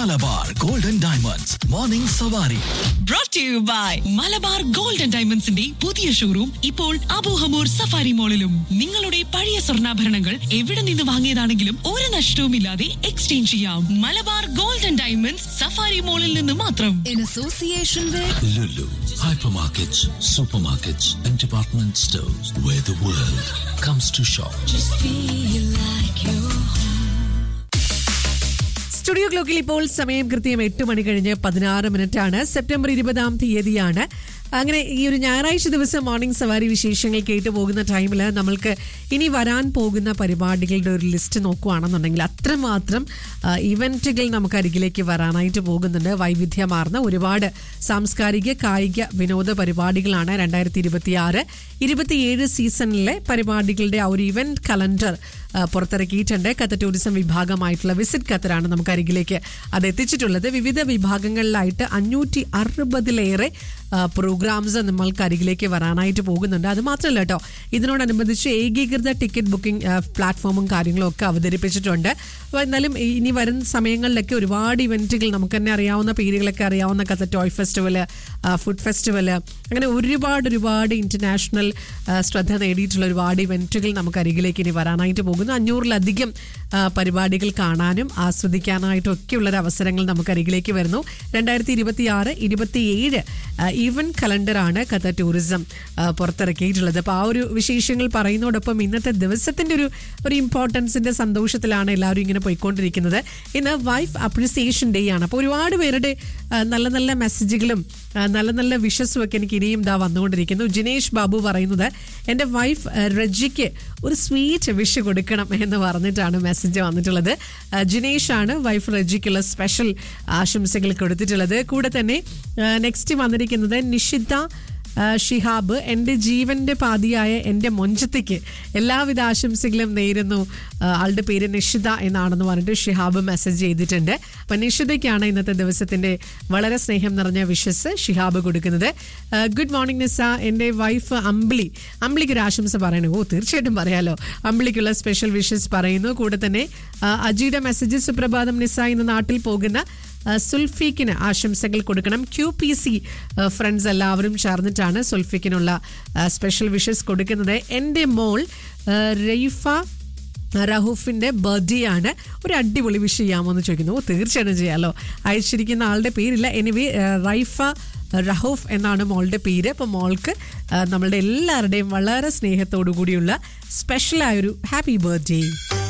Malabar golden diamonds morning സവാരി. Brought to you by Malabar golden ഡയമണ്ട്സിന്റെ പുതിയ showroom ഇപ്പോൾ അബൂഹമൂർ സഫാരി മോളിലും. നിങ്ങളുടെ പഴയ സ്വർണ്ണാഭരണങ്ങൾ എവിടെ നിന്ന് വാങ്ങിയതാണെങ്കിലും ഒരു നഷ്ടവുമില്ലാതെ എക്സ്ചേഞ്ച് ചെയ്യാം. മലബാർ ഗോൾഡൻ ഡയമണ്ട്സ് സഫാരി മോളിൽ നിന്ന് മാത്രം. In association with Lulu, hypermarkets, supermarkets and department stores where the world comes to shop. feel like you're studio ക്ലോക്കിൽ ഇപ്പോൾ സമയം കൃത്യം 8 മണി കഴിഞ്ഞ് 16 മിനിറ്റാണ്. സെപ്റ്റംബർ 20 തീയതിയാണ്. അങ്ങനെ ഈ ഒരു ഞായറാഴ്ച ദിവസം മോർണിംഗ് സവാരി വിശേഷങ്ങൾ കേട്ടു പോകുന്ന ടൈമിൽ നമ്മൾക്ക് ഇനി വരാൻ പോകുന്ന പരിപാടികളുടെ ഒരു ലിസ്റ്റ് നോക്കുകയാണെന്നുണ്ടെങ്കിൽ അത്രമാത്രം ഇവന്റുകൾ നമുക്ക് അരികിലേക്ക് വരാനായിട്ട് പോകുന്നുണ്ട്. വൈവിധ്യമാർന്ന ഒരുപാട് സാംസ്കാരിക കായിക വിനോദ പരിപാടികളാണ് 2026-27 സീസണിലെ പരിപാടികളുടെ ആ ഒരു ഇവന്റ് കലണ്ടർ പുറത്തിറക്കിയിട്ടുണ്ട്. ഖത്തർ ടൂറിസം വിഭാഗമായിട്ടുള്ള വിസിറ്റ് ഖത്തറാണ് നമുക്ക് അരികിലേക്ക് അത് എത്തിച്ചിട്ടുള്ളത്. വിവിധ വിഭാഗങ്ങളിലായിട്ട് 560-ലേറെ പ്രോഗ്രാംസ് നമ്മൾക്ക് അരികിലേക്ക് വരാനായിട്ട് പോകുന്നുണ്ട്. അത് മാത്രമല്ല കേട്ടോ, ഇതിനോടനുബന്ധിച്ച് ഏകീകൃത ടിക്കറ്റ് ബുക്കിംഗ് പ്ലാറ്റ്ഫോമും കാര്യങ്ങളും ഒക്കെ അവതരിപ്പിച്ചിട്ടുണ്ട്. അപ്പോൾ എന്നാലും ഇനി വരുന്ന സമയങ്ങളിലൊക്കെ ഒരുപാട് ഇവന്റുകൾ നമുക്ക് തന്നെ അറിയാവുന്ന പേരുകളൊക്കെ അറിയാവുന്ന Qatar toy festival, food festival, അങ്ങനെ ഒരുപാട് ഇന്റർനാഷണൽ ശ്രദ്ധ നേടിയിട്ടുള്ള ഒരുപാട് ഇവന്റുകൾ നമുക്ക് അരികിലേക്ക് ഇനി വരാനായിട്ട് പോകുന്നു. 500-ലധികം പരിപാടികൾ കാണാനും ആസ്വദിക്കാനായിട്ടും ഒക്കെയുള്ളൊരു അവസരങ്ങൾ നമുക്ക് അരികിലേക്ക് വരുന്നു. 2026-27 ഈവന്റ് കലണ്ടറാണ് ഖത്തർ ടൂറിസം പുറത്തിറക്കിയിട്ടുള്ളത്. അപ്പോൾ ആ ഒരു വിശേഷങ്ങൾ പറയുന്നതോടൊപ്പം ഇന്നത്തെ ദിവസത്തിന്റെ ഒരു ഇമ്പോർട്ടൻസിന്റെ സന്തോഷത്തിലാണ് എല്ലാവരും ഇങ്ങനെ പോയിക്കൊണ്ടിരിക്കുന്നത്. ഇന്ന് വൈഫ് അപ്രിസിയേഷൻ ഡേ ആണ്. അപ്പോൾ ഒരുപാട് പേരുടെ നല്ല നല്ല മെസ്സേജുകളും നല്ല നല്ല വിഷസും ഒക്കെ എനിക്ക് ഇനിയും വന്നുകൊണ്ടിരിക്കുന്നു. ജിനേഷ് ബാബു പറയുന്നത്, എൻ്റെ വൈഫ് റജിക്ക് ഒരു സ്വീറ്റ് വിഷ് കൊടുക്കണം എന്ന് പറഞ്ഞിട്ടാണ് മെസ്സേജ് വന്നിട്ടുള്ളത്. ജിനേഷ് ആണ് വൈഫ് റജിക്കുള്ള സ്പെഷ്യൽ ആശംസകൾ കൊടുത്തിട്ടുള്ളത്. കൂടെ തന്നെ നെക്സ്റ്റ് വന്നിരിക്കുന്നത് നിഷിത ഷിഹാബ്, എൻ്റെ ജീവന്റെ പാതിയായ എൻ്റെ മൊഞ്ചത്തേക്ക് എല്ലാവിധ ആശംസകളും നേരുന്നു. ആളുടെ പേര് നിഷിത എന്നാണെന്ന് പറഞ്ഞിട്ട് ഷിഹാബ് മെസ്സേജ് ചെയ്തിട്ടുണ്ട്. അപ്പം നിഷിതയ്ക്കാണ് ഇന്നത്തെ ദിവസത്തിൻ്റെ വളരെ സ്നേഹം നിറഞ്ഞ വിഷസ് ഷിഹാബ് കൊടുക്കുന്നത്. ഗുഡ് മോർണിംഗ് നിസ, എൻ്റെ വൈഫ് അമ്പിളിക്ക് ഒരു ആശംസ പറയണു. തീർച്ചയായിട്ടും പറയാലോ, അമ്പിളിക്കുള്ള സ്പെഷ്യൽ വിഷസ് പറയുന്നു. കൂടെ തന്നെ അജിയുടെ മെസ്സേജ്, സുപ്രഭാതം നിസ, ഇന്ന് നാട്ടിൽ പോകുന്ന സുൽഫീക്കിന് ആശംസകൾ കൊടുക്കണം. QPC ഫ്രണ്ട്സ് എല്ലാവരും ചേർന്നിട്ടാണ് സുൽഫീക്കിനുള്ള സ്പെഷ്യൽ വിഷസ് കൊടുക്കുന്നത്. എൻ്റെ മോൾ റൈഫ റഹൂഫിൻ്റെ ബർത്ത്ഡേ ആണ്, ഒരു അടിപൊളി വിഷ് ചെയ്യാമോ എന്ന് ചോദിക്കുന്നു. തീർച്ചയായിട്ടും ചെയ്യാമല്ലോ. അയച്ചിരിക്കുന്ന ആളുടെ പേരില്ല. എനിവേ റൈഫ റഹൂഫ് എന്നാണ് മോളുടെ പേര്. അപ്പോൾ മോൾക്ക് നമ്മളുടെ എല്ലാവരുടെയും വളരെ സ്നേഹത്തോടു കൂടിയുള്ള സ്പെഷ്യലായൊരു ഹാപ്പി ബർത്ത്ഡേ.